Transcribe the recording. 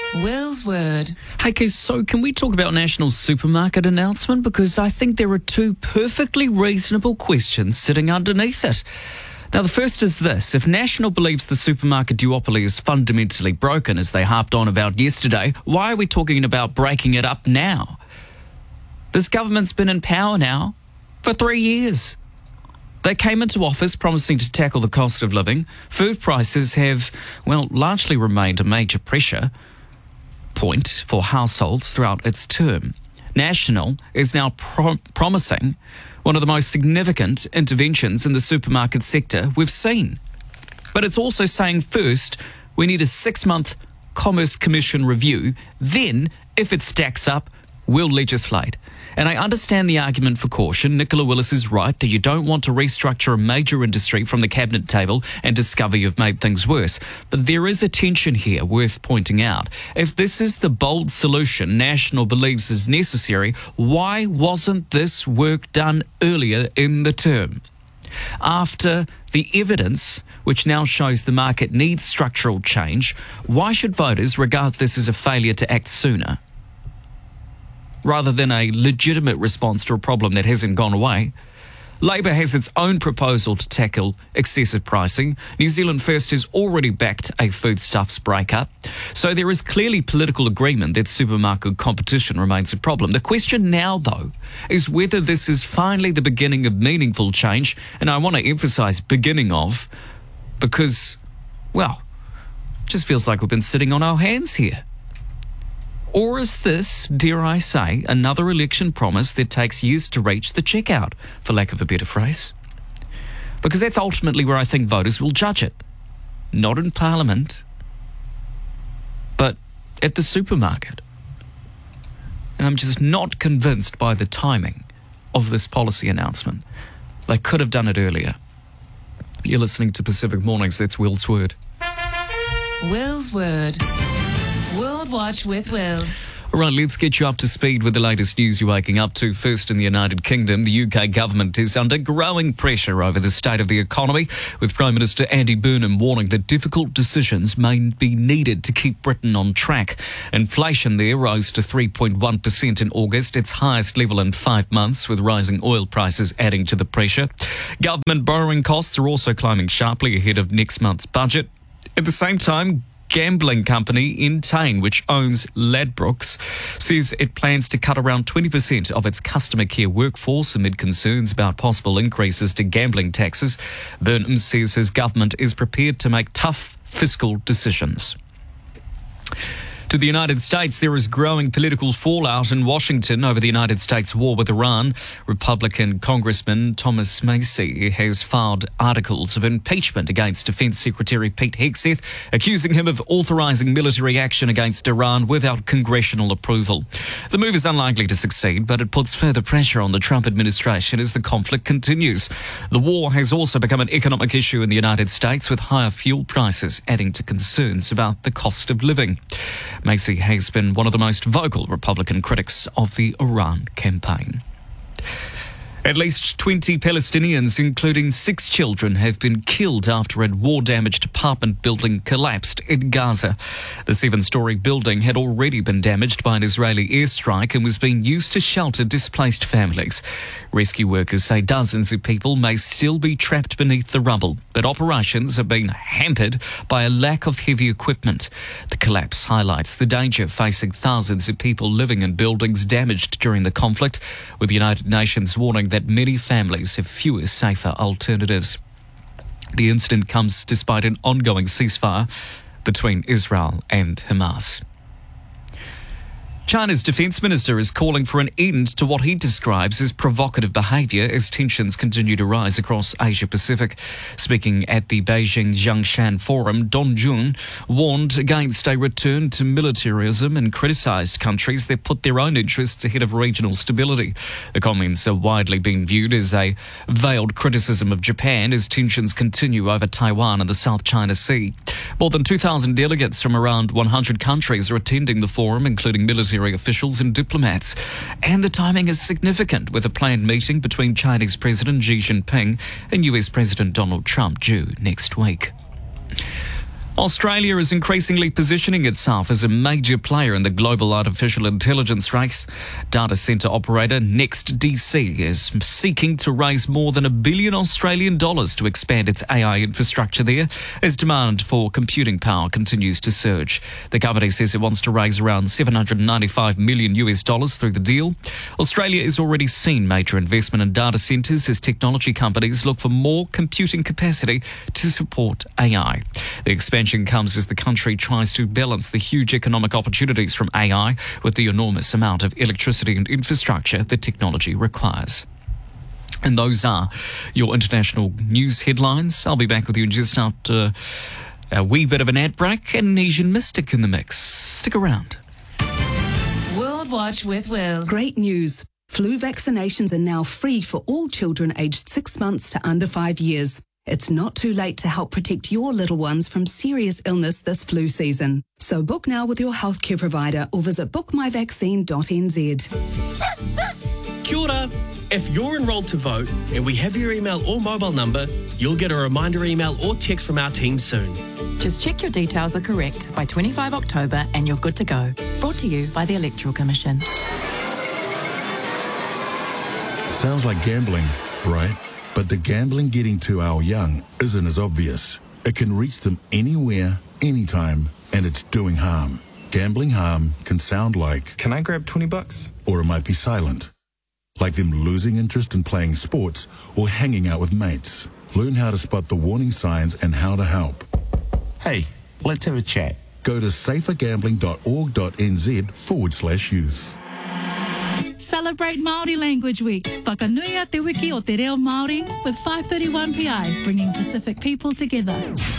Will's Word. Hey, Keith, so can we talk about National Supermarket announcement? Because I think there are two perfectly reasonable questions sitting underneath it. Now, the first is this. If National believes the supermarket duopoly is fundamentally broken, as they harped on about yesterday, why are we talking about breaking it up now? This government's been in power now for 3 years. They came into office promising to tackle the cost of living. Food prices have, largely remained a major pressure point for households throughout its term. National is now promising one of the most significant interventions in the supermarket sector we've seen. But it's also saying first we need a 6-month Commerce Commission review. Then, if it stacks up, we'll legislate. And I understand the argument for caution. Nicola Willis is right that you don't want to restructure a major industry from the cabinet table and discover you've made things worse. But there is a tension here worth pointing out. If this is the bold solution National believes is necessary, why wasn't this work done earlier in the term? After the evidence, which now shows the market needs structural change, why should voters regard this as a failure to act sooner, rather than a legitimate response to a problem that hasn't gone away? Labor has its own proposal to tackle excessive pricing. New Zealand First has already backed a foodstuffs breakup. So there is clearly political agreement that supermarket competition remains a problem. The question now, though, is whether this is finally the beginning of meaningful change. And I want to emphasise beginning of, because, it just feels like we've been sitting on our hands here. Or is this, dare I say, another election promise that takes years to reach the checkout, for lack of a better phrase? Because that's ultimately where I think voters will judge it. Not in Parliament, but at the supermarket. And I'm just not convinced by the timing of this policy announcement. They could have done it earlier. You're listening to Pacific Mornings. That's Will's Word. Will's Word. World Watch with Will. All right, let's get you up to speed with the latest news you're waking up to. First, in the United Kingdom, the UK government is under growing pressure over the state of the economy, with Prime Minister Andy Burnham warning that difficult decisions may be needed to keep Britain on track. Inflation there rose to 3.1% in August, its highest level in 5 months, with rising oil prices adding to the pressure. Government borrowing costs are also climbing sharply ahead of next month's budget. At the same time, gambling company Entain, which owns Ladbrokes, says it plans to cut around 20% of its customer care workforce amid concerns about possible increases to gambling taxes. Burnham says his government is prepared to make tough fiscal decisions. To the United States, there is growing political fallout in Washington over the United States' war with Iran. Republican Congressman Thomas Massie has filed articles of impeachment against Defense Secretary Pete Hegseth, accusing him of authorizing military action against Iran without congressional approval. The move is unlikely to succeed, but it puts further pressure on the Trump administration as the conflict continues. The war has also become an economic issue in the United States, with higher fuel prices adding to concerns about the cost of living. Massie has been one of the most vocal Republican critics of the Iran campaign. At least 20 Palestinians, including 6 children, have been killed after a war-damaged apartment building collapsed in Gaza. The 7-storey building had already been damaged by an Israeli airstrike and was being used to shelter displaced families. Rescue workers say dozens of people may still be trapped beneath the rubble, but operations have been hampered by a lack of heavy equipment. The collapse highlights the danger facing thousands of people living in buildings damaged during the conflict, with the United Nations warning that many families have fewer safer alternatives. The incident comes despite an ongoing ceasefire between Israel and Hamas. China's defence minister is calling for an end to what he describes as provocative behaviour as tensions continue to rise across Asia-Pacific. Speaking at the Beijing Zhongshan Forum, Don Jun warned against a return to militarism and criticised countries that put their own interests ahead of regional stability. The comments are widely being viewed as a veiled criticism of Japan as tensions continue over Taiwan and the South China Sea. More than 2,000 delegates from around 100 countries are attending the forum, including military officials and diplomats. And the timing is significant, with a planned meeting between Chinese President Xi Jinping and US President Donald Trump due next week. Australia is increasingly positioning itself as a major player in the global artificial intelligence race. Data centre operator NextDC is seeking to raise more than $1 billion Australian to expand its AI infrastructure there as demand for computing power continues to surge. The company says it wants to raise around $795 million through the deal. Australia has already seen major investment in data centres as technology companies look for more computing capacity to support AI. The expansion comes as the country tries to balance the huge economic opportunities from AI with the enormous amount of electricity and infrastructure the technology requires. And those are your international news headlines. I'll be back with you just after a wee bit of an ad break and Asian Mystic in the mix. Stick around. World Watch with Will. Great news. Flu vaccinations are now free for all children aged 6 months to under 5 years. It's not too late to help protect your little ones from serious illness this flu season. So book now with your healthcare provider or visit bookmyvaccine.nz. Kia ora. If you're enrolled to vote and we have your email or mobile number, you'll get a reminder email or text from our team soon. Just check your details are correct by 25 October and you're good to go. Brought to you by the Electoral Commission. Sounds like gambling, right? But the gambling getting to our young isn't as obvious. It can reach them anywhere, anytime, and it's doing harm. Gambling harm can sound like, "Can I grab $20? Or it might be silent. Like them losing interest in playing sports or hanging out with mates. Learn how to spot the warning signs and how to help. Hey, let's have a chat." Go to safergambling.org.nz/youth. Celebrate Māori Language Week. Whakanuia te wiki o te reo Māori with 531 PI, bringing Pacific people together.